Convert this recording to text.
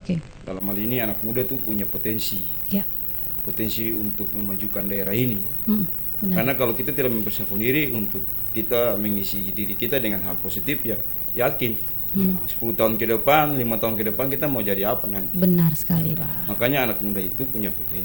Oke. Dalam hal ini anak muda itu punya potensi. Ya. Potensi untuk memajukan daerah ini. Benar. Karena kalau kita tidak mempersiapkan diri untuk kita mengisi diri kita dengan hal positif, ya yakin 10 tahun ke depan, 5 tahun ke depan kita mau jadi apa nanti. Benar sekali, Pak. Makanya anak muda itu punya potensi.